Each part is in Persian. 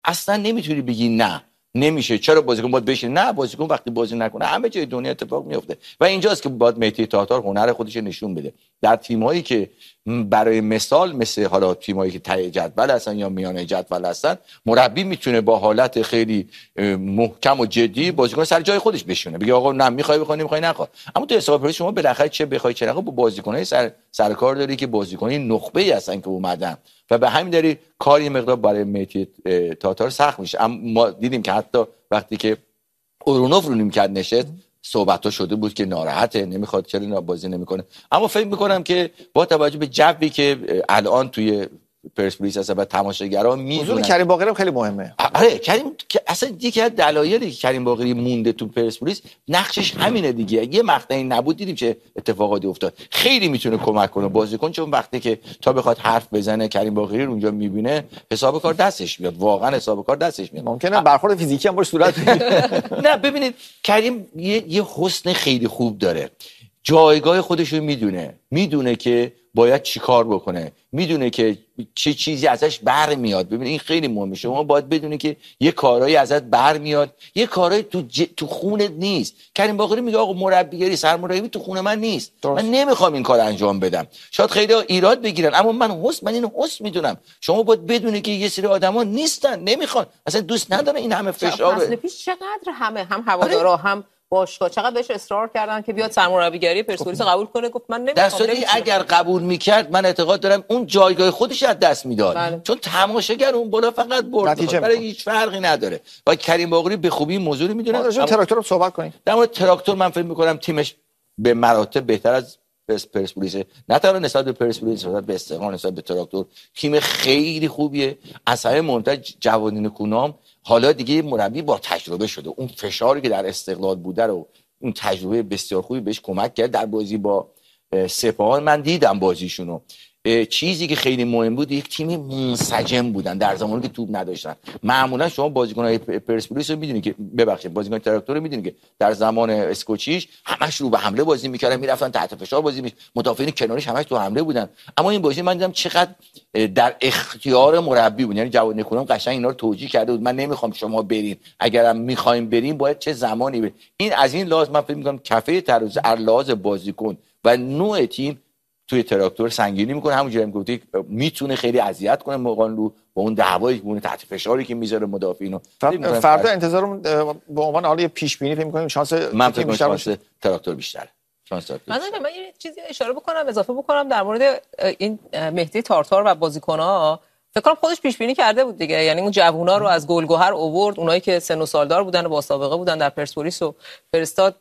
اصلا نمیتونی بگی نه نمیشه چرا بازیکن باید بشینه. نه، بازیکن وقتی بازی نکنه همه جای دنیا اتفاق میفته و اینجاست که باید مهدی طاطار هنر خودش نشون بده در تیمایی که برای مثال مثل حالا تیمایی که ته جدول هستن یا میانه جدول هستن، مربی میتونه با حالت خیلی محکم و جدی بازیکن سر جای خودش بشونه، بگه آقا نه میخوای بخوای نمیخوای نخواه. اما تو حساب پرس شما بالاخره چه بخوای چه نخوای با بازیکنای سر کار داری که بازیکنای نخبه‌ای هستن که اومدن و به همین دلیل کاری مقدار برای مهدی طاطار سخت میشه. اما ما دیدیم که حتی وقتی که اورونوف رو نیمکت نشست صحبت‌ها شده بود که ناراحته، نمیخواد، چرا بازی نمیکنه. اما فکر میکنم که با توجه به جوی که الان توی پرسپولیس هست و تماشاگرها میدونن حضور کریم باقری خیلی مهمه. آره کریم که اصلا یکی از دلایلی که کریم باقری مونده تو پرسپولیس نقشش همینه دیگه. یه مقطعی نبود دیدیم چه اتفاقاتی افتاد. خیلی میتونه کمک کنه بازیکن، چون وقتی که تا بخواد حرف بزنه کریم باقری رو اونجا میبینه حساب کار دستش میاد، واقعا حساب کار دستش میاد. ممکنه برخورد فیزیکی هم باش صورت بگیره. نه ببینید کریم یه حسن خیلی خوب داره، جایگاه خودش رو میدونه که باید چی کار بکنه، میدونه که چه چیزی ازش برمیاد. ببین این خیلی مهمه، شما باید بدونی که یه کارهایی ازت برمیاد، یه کارهایی تو خونت نیست. کریم باقری میگه آقا مربیگری سرمربی تو خون من نیست، من نمیخوام این کار انجام بدم. شاید خیلی ایراد بگیرن اما من اینو حس میدونم. شما باید بدونی که یه سری آدما نیستن، نمیخوان، اصلا دوست ندارن این همه فشار. فصل پیش چقدر هم هوادارا هم باشگاه چقدر بهش اصرار کردن که بیاد سرمربیگری پرسپولیس قبول کنه، گفت من نمیخوام. در صورتی اگر قبول میکرد من اعتقاد دارم اون جایگاه خودش از دست میداد. بله. چون تماشاگر اون بالا فقط برد برای هیچ فرقی نداره. و کریم باقری به خوبی موضوع رو میدونه. راجع به تراکتور رو صحبت کنیم. در مورد تراکتور من فکر میکنم تیمش به مراتب بهتر از پرسپولیس، نه تنها نسبت به پرسپولیس، نسبت به استقلال، نسبت به تراکتور تیم خیلی خوبیه. از همه مهمتر جوانین کنام حالا دیگه مربی با تجربه شده، اون فشاری که در استقلال بوده رو اون تجربه بسیار خوبی بهش کمک کرد. در بازی با سپاهان من دیدم بازیشونو، چیزی که خیلی مهم بود یک تیم منسجم بودن در زمانی که توپ نداشتن. معمولا شما بازیکن‌های پرسپولیس رو می‌دونید که بازیکن تراکتور رو می‌دونید که در زمان اسکوچیش همش رو به حمله بازی می‌کردن، می‌رفتن تحت فشار بازی می‌کردن، مدافعین کناریش همش تو حمله بودن. اما این بازی من دیدم چقدر در اختیار مربی بود، یعنی جواد نکونام قشنگ اینا رو توجیه کرده بود. من نمی‌خوام شما برین، اگرم می‌خوایم بریم باید چه زمانی بریم. این از این لحاظ من فکر می‌کنم کفه تراز لحاظ بازیکن و نوع تیم توی تراکتور سنگینی میکنه. همونجوری هم گفتی میتونه خیلی اذیت کنه موقعان رو با اون دعوایی که تحت فشاری که میذاره مدافعینو. فردا انتظارم به عنوان حالی پیش بینی فکر می‌کنیم شانس تیم بیشتر باشه، تراکتور بیشتره. من یه چیزی اشاره بکنم، اضافه بکنم در مورد این مهدی طاطار و بازیکن‌ها. فکر کنم خودش پیش بینی کرده بود دیگه، یعنی اون جوونا رو از گلگهر آورد، اونایی که سن و سالدار بودن و با سابقه بودن در پرسپولیس و فرستاد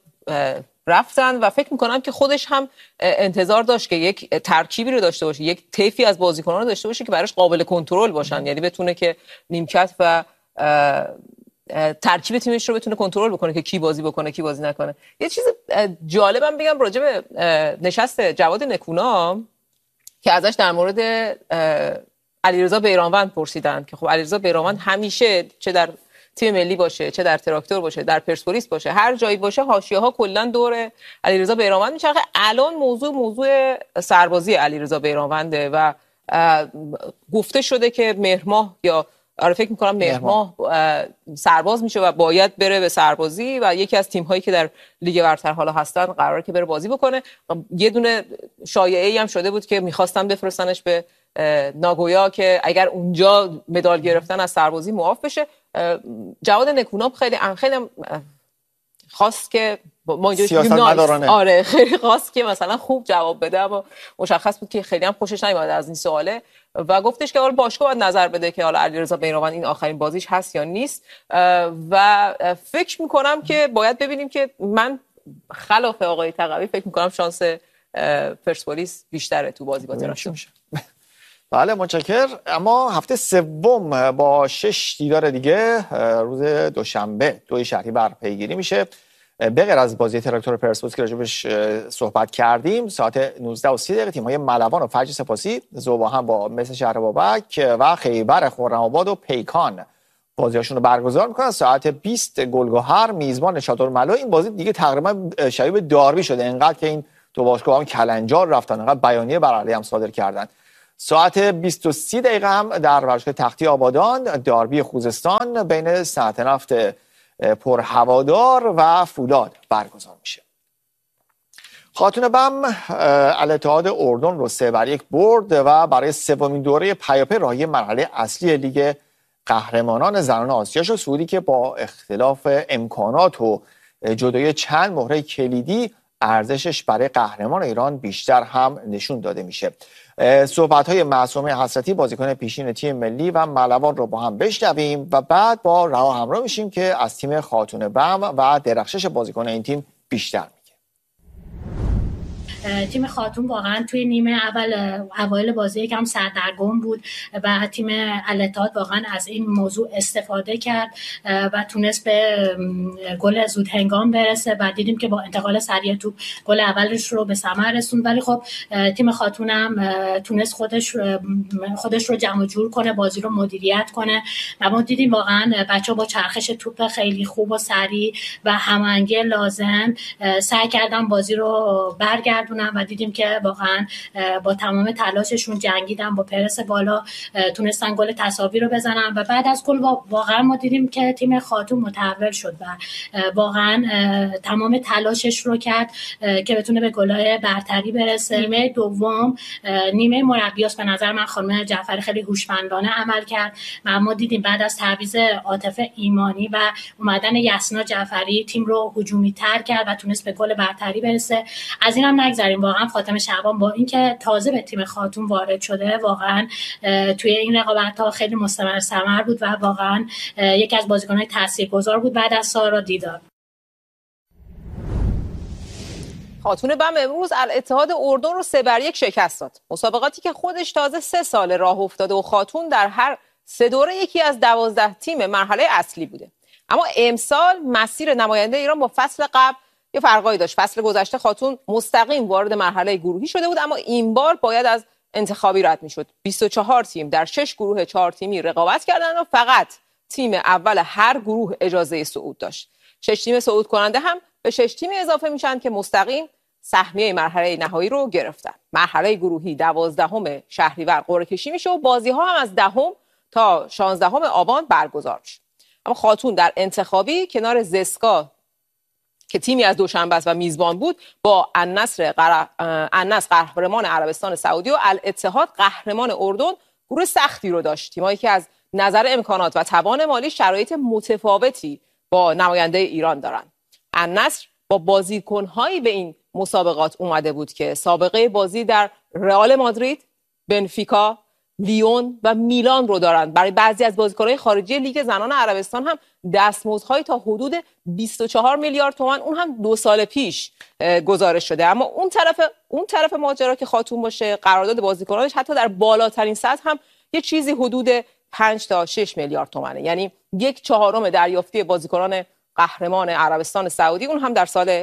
رفتن و فکر میکنم که خودش هم انتظار داشت که یک ترکیبی رو داشته باشه، یک طیفی از بازیکنان رو داشته باشه که براش قابل کنترل باشن، یعنی بتونه که نیمکت و ترکیب تیمش رو بتونه کنترل بکنه که کی بازی بکنه کی بازی نکنه. یه چیز جالبم بگم راجع به نشست جواد نکونام که ازش در مورد علیرضا بیرانوند پرسیدن که خب علیرضا بیرانوند همیشه چه در تیم ملی باشه چه در تراکتور باشه در پرسپولیس باشه هر جایی باشه حاشیه‌ها کلا دور علیرضا بیرانوند میچرخه. الان موضوع سربازی علیرضا بیرانونده و گفته شده که مهرماه یا فکر می‌کنم مهرماه سرباز میشه و باید بره به سربازی و یکی از تیم‌هایی که در لیگ برتر حالا هستن قراره که بره بازی بکنه. یه دونه شایعه‌ای هم شده بود که می‌خواستن بفرستنش به ناگویا که اگر اونجا مدال گرفتن از سربازی معاف بشه. جواد نکونام خیلی خواست که ما اینجا خیلی خواست که مثلا خوب جواب بده، اما مشخص بود که خیلی هم خوشش نمیاد از این سواله و گفتش که حالا باشگاه باید نظر بده که حالا علیرضا بیرانوند این آخرین بازیش هست یا نیست و فکر میکنم که باید ببینیم که من خلاف آقای تقوی فکر میکنم شانس پرسپولیس بیشتره تو بازی با تراکتور. بله متشکر. اما هفته سوم با 6 دیدار دیگه روز دوشنبه 2 شهریور پیگیری میشه. به غیر از بازی تراکتور پرسپولیس که راجبش صحبت کردیم ساعت 19:30 تیم‌های ملوان و فجر سپاسی ذوبا هم با مثل شهر بابک و خیبر خرم‌آباد و پیکان بازیاشون رو برگزار میکنن. ساعت 20 گلگهر میزبان چادرملا. این بازی دیگه تقریبا شبیه داربی شده، انقدر که این دو باشگاه هم کلنجار رفتن، انقدر بیانیه بر علیه هم صادر کردن. ساعت 23 دقیقه هم در ورزشگاه تختی آبادان داربی خوزستان بین صنعت نفت پرهوادار و فولاد برگزار میشه. خاتون بم الاتحاد اردن رو 3-1 برد و برای سومین دوره پیاپی راهی مرحله اصلی لیگ قهرمانان زنان آسیا شد. صعودی که با اختلاف امکانات و جدای چند مهره کلیدی ارزشش برای قهرمان ایران بیشتر هم نشون داده میشه. صحبت‌های معصومه حسرتی بازیکن پیشین تیم ملی و ملوان رو با هم بشنویم و بعد با رها همراه میشیم که از تیم خاتون بم و درخشش بازیکن این تیم بیشتر تیم خاتون واقعا توی نیمه اول اوایل بازی یکم سردرگم بود و تیم الاتحاد واقعا از این موضوع استفاده کرد و تونست به گل زود هنگام برسه و دیدیم که با انتقال سریع توپ گل اولش رو به ثمر رسوند. ولی خب تیم خاتون هم تونست خودش رو جمع جور کنه، بازی رو مدیریت کنه و ما دیدیم واقعا بچه‌ها با چرخش توپ خیلی خوب و سریع و هماهنگی لازم سعی کردن بازی رو برگردونن و دیدیم که واقعا با تمام تلاششون جنگیدن، با پرس بالا تونستن گل تساوی رو بزنن و بعد از گل واقعا ما دیدیم که تیم خاتون متحول شد و واقعا تمام تلاشش رو کرد که بتونه به گل‌های برتری برسه. نیمه دوم نیمه مربیاست، به نظر من خانم جعفری خیلی هوشمندانه عمل کرد و ما دیدیم بعد از تعویض عاطف ایمانی و اومدن یسنا جعفری تیم رو هجومی تر کرد و تونست به گل برتری برسه. از اینم نگذریم واقعا فاطمه شعبان با اینکه تازه به تیم خاتون وارد شده واقعا توی این رقابت‌ها خیلی مستمر ثمر بود و واقعا یکی از بازیکن‌های تاثیرگذار بود بعد از سارا دیدار. خاتون بم امروز الاتحاد اردن رو 3-1 شکست داد. مسابقاتی که خودش تازه 3 سال راه افتاده و خاتون در هر 3 دوره یکی از 12 تیم مرحله اصلی بوده. اما امسال مسیر نماینده ایران با فصل قبل یه فرقایی داشت. فصل گذشته خاتون مستقیم وارد مرحله گروهی شده بود، اما این بار باید از انتخابی رد میشد. 24 تیم در 6 گروه 4 تیمی رقابت کردن و فقط تیم اول هر گروه اجازه صعود داشت. 6 تیم صعود کننده هم به 6 تیمی اضافه میشن که مستقیم سهمیه مرحله نهایی رو گرفتن. مرحله گروهی 12 شهریور قرعه کشی میشه و بازی ها هم از 10 تا 16 آبان برگزار میشه. اما خاتون در انتخابی کنار زسکا که تیمی از دوشنبه و میزبان بود با النصر قهرمان عربستان سعودی و الاتحاد قهرمان اردن گروه سختی رو داشت. تیمایی که از نظر امکانات و توان مالی شرایط متفاوتی با نماینده ایران دارن. النصر با بازیکن‌هایی به این مسابقات اومده بود که سابقه بازی در رئال مادرید، بنفیکا، لیون و میلان رو دارن. برای بعضی از بازیکن‌های خارجی لیگ زنان عربستان هم دستمزدهای تا حدود 24 میلیارد تومان اون هم 2 سال پیش گزارش شده. اما اون طرف ماجرا که خاتون باشه، قرارداد بازیکنانش حتی در بالاترین سطح هم یه چیزی حدود 5 تا 6 میلیارد تومانه، یعنی 1/4 دریافتی بازیکنان قهرمان عربستان سعودی، اون هم در سال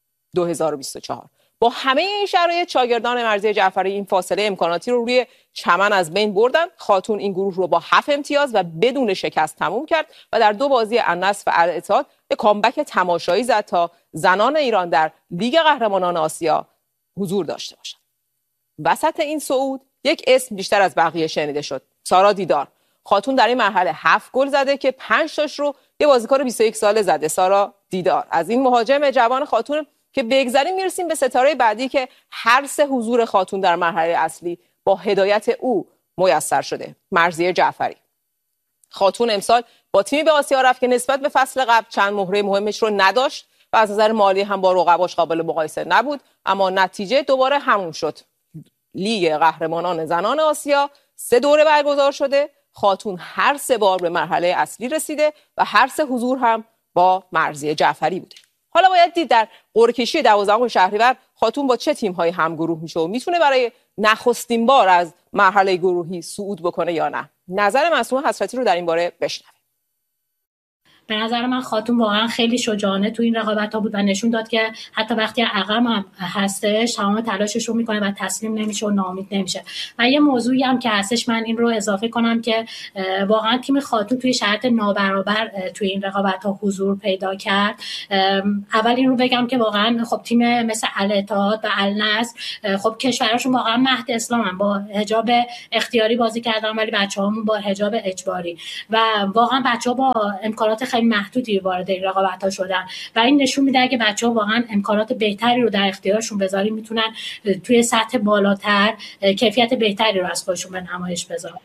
2024. با همه این شرایط شاگردان مرضیه جعفری این فاصله امکاناتی رو روی چمن از بین بردن. خاتون این گروه رو با 7 امتیاز و بدون شکست تموم کرد و در 2 بازی النصر و الاتحاد به کامبک تماشایی زد تا زنان ایران در لیگ قهرمانان آسیا حضور داشته باشند. وسط این صعود یک اسم بیشتر از بقیه شنیده شد: سارا دیدار. خاتون در این مرحله 7 گل زده که 5 تاش رو یه بازیکن 21 ساله زده، سارا دیدار. از این مهاجم جوان خاتون که بگذاریم میرسیم به ستاره بعدی که هر 3 حضور خاتون در مرحله اصلی با هدایت او میسر شده: مرضیه جعفری. خاتون امسال با تیمی به آسیا رفت که نسبت به فصل قبل چند مهره مهمش رو نداشت و از نظر مالی هم با رقباش قابل مقایسه نبود، اما نتیجه دوباره همون شد. لیگ قهرمانان زنان آسیا 3 دوره برگزار شده. خاتون هر 3 بار به مرحله اصلی رسیده و هر 3 حضور هم با مرضیه جعفری بوده. حالا باید دید در قرعه کشی 12 شهریور خاتون با چه تیم‌هایی همگروه میشه و میتونه برای نخستین بار از مرحله گروهی صعود بکنه یا نه. نظر معصومه حسرتی رو در این باره بشنویم. به نظر من خاتون واقعا خیلی شجاعانه تو این رقابت‌ها بود و نشون داد که حتی وقتی عقب هم هستش تمام تلاشش رو میکنه و تسلیم نمیشه و ناامید نمیشه. و یه موضوعی هم که هستش من این رو اضافه کنم که واقعا تیم خاتون توی شرایط نابرابر توی این رقابت‌ها حضور پیدا کرد. اول این رو بگم که واقعا خب تیم مثل الاتحاد و النصر خب کشوراشون واقعا مهد اسلامن، با حجاب اختیاری بازی کردن ولی بچه‌هامون با حجاب اجباری و واقعا بچه‌ها با امکانات خیلی محدودی وارد این رقابت‌ها شدن و این نشون میده که بچه‌ها واقعا امکانات بهتری رو در اختیارشون بذاری میتونن توی سطح بالاتر کیفیت بهتری رو از خودشون به نمایش بذارن.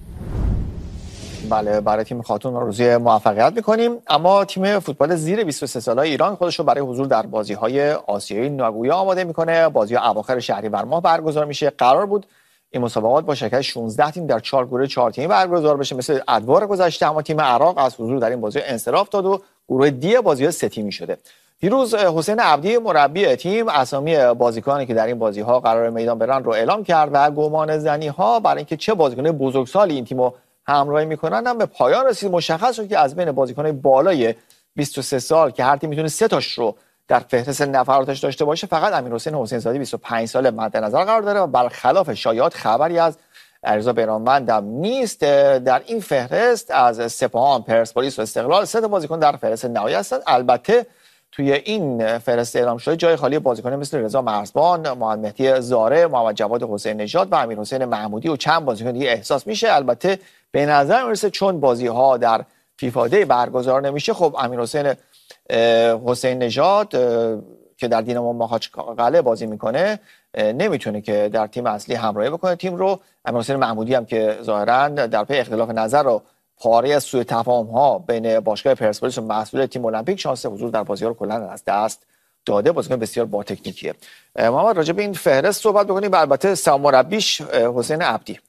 بله، برای تیم خاتون آرزوی موفقیت میکنیم. اما تیم فوتبال زیر 23 ساله ایران خودش رو برای حضور در بازی‌های آسیایی ناگویا آماده میکنه. بازی‌ها اواخر شهریور ماه برگزار میشه. قرار بود این مسابقات با شرکت 16 تیم در 4 گروه 4 تیمی برگزار بشه مثل ادوار گذشته، اما تیم عراق از حضور در این بازی انصراف داد و گروه دی بازی‌ها 3 تیمی شده. دیروز حسین عبدی مربی تیم اسامی بازیکنانی که در این بازی‌ها قرار میدان برن رو اعلام کرد و گمان زنی‌ها برای اینکه چه بازیکن بزرگسالی این تیمو همراهی میکنن هم به پایان رسید. مشخص شد که از بین بازیکن‌های بالای 23 سال که هر تیم میتونه 3 تاش رو در فهرست نفراتش داشته باشه، فقط امیرحسین حسین‌زاده 25 ساله مد نظر قرار داره و برخلاف شایعات خبری از علیرضا بیرانوند هم نیست. در این فهرست از سپاهان، پرسپولیس و استقلال 3 تا بازیکن در فهرست نهایی هستند. البته توی این فهرست اعلام شده جای خالی بازیکن مثل رضا مرزبان، محمد مهدی زاره، محمد جواد حسین نژاد و امیرحسین محمودی و چند بازیکن دیگه احساس میشه. البته به نظر میرسه چون بازی‌ها در فیفا دی برگزار نمیشه، خب امیرحسین حسین نژاد که در دینامو ماهاچقاله بازی میکنه نمیتونه که در تیم اصلی همراهی بکنه تیم رو. امیرحسین محمودی هم که ظاهرا در پی اختلاف نظر و پاره از سوء تفاهم‌ها بین باشگاه پرسپولیس و مسئول تیم المپیک شانس حضور در بازی‌ها رو کلا از دست داده. بازیکن بسیار با تکنیکیه. ما راجع به این فهرست صحبت بکنیم. البته سرمربیش حسین عبدی.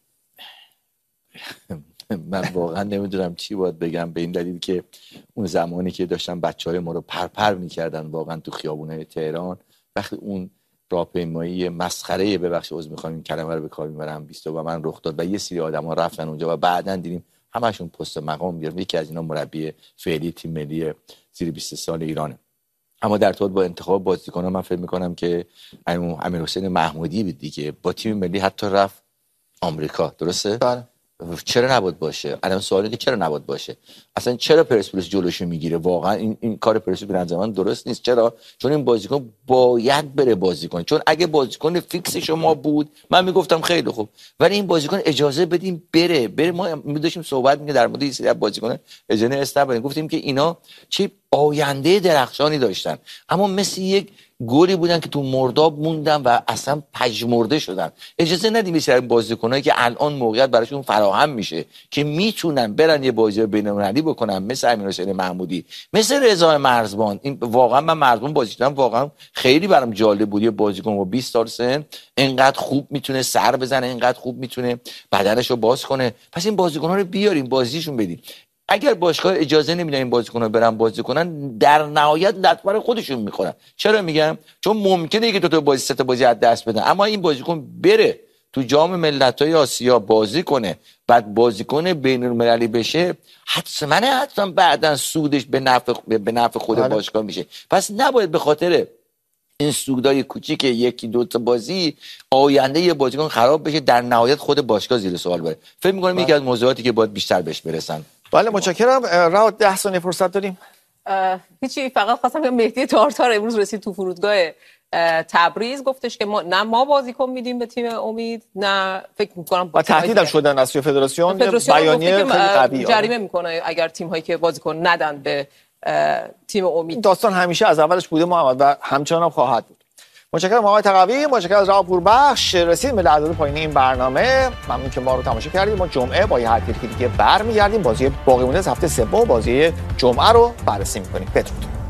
من واقعا نمیدونم چی باید بگم، به این دلیل که اون زمانی که داشتن بچهای ما رو پرپر میکردن واقعا تو خیابونای تهران، وقتی اون راهپیمایی مسخره، ببخشید عذر میخوام این کلمه رو به کار میبرم، 20 و من رخ داد و یه سری آدما رفتن اونجا و بعداً دیدیم همشون پست مقام میگیرن. یکی از اینا مربی فعلی تیم ملی زیر 20 سال ایرانه. اما در ارتباط با انتخاب بازیکن‌ها من فکر میکنم که امیرحسین محمودی بود دیگه، با تیم ملی حتی رفت آمریکا، درسته؟ بله. چرا نباید باشه؟ الان سوالی که چرا نباید باشه؟ اصلا چرا پرسپولیس جلوشو میگیره؟ واقعا این کار پرسپولیس به نظر من درست نیست. چرا؟ چون این بازیکن باید بره بازی کنه. چون اگه بازیکن فیکس شما بود من میگفتم خیلی خوب، ولی این بازیکن اجازه بدیم بره. ما داشتیم صحبت می‌کردیم در مورد این سری بازیکن اجازه استفاده، گفتیم که اینا چه آینده درخشانی داشتن، اما مثل یک گلی بودن که تو مرداب موندن و اصلا پژمرده شدن. اجازه ندیم این سری بازیکنایی که الان موقعیت براشون فراهم میشه که میتونن برن یه بازی بین‌المللی بکنن، مثل امیرحسین محمودی، مثل رضا مرزبان. این واقعا من مرزبان بازی کردم، واقعا خیلی برام جالب بود. یه بازیکن با 20 سال سن اینقدر خوب میتونه سر بزنه، اینقدر خوب میتونه بدنشو باز کنه. پس این بازیکن‌ها رو بیاریم بازیشون بدیم. اگر باشگاه اجازه نمیدن این بازیکن‌ها برن بازی کنن، در نهایت لطمه خودشون میخورن. چرا میگم؟ چون ممکنه که تو بازی 3 تا بازی از دست بدن، اما این بازیکن بره تو جام ملت‌های آسیا بازی کنه، بعد بازیکن بین‌المللی بشه، حتما بعداً سودش به نفع خود باشگاه میشه. پس نباید به خاطر این سودای کوچیک یکی دو تا بازی آینده یه بازیکن خراب بشه، در نهایت خود باشگاه زیر سوال بره. فکر می‌کنم یکی از موضوعاتی که باید بیشتر بهش برسن. بله متشکرم. راه 10 ثانیه فرصت داریم. هیچی، فقط خواستم بگم مهدی تارتار امروز رسید تو فرودگاه تبریز، گفتش که ما بازیکن میدیم به تیم امید، نه فکر می‌کنم با تهدیدم شدن از فدراسیون بیانیه خیلی قوی جریمه میکنه اگر تیم هایی که بازیکن ندن به تیم امید. داستان همیشه از اولش بوده محمد و همچنان هم خواهد بود. متشکرم آقای تقوی، متشکرم از راه پوربخش. رسیدیم به لحظات پایانی این برنامه. ممنون که ما رو تماشا کردید. ما جمعه با یه حرکتی دیگه برمیگردیم. بازی باقی مونده از هفته سوم بازی جمعه رو بررسی می‌کنیم. بدرود.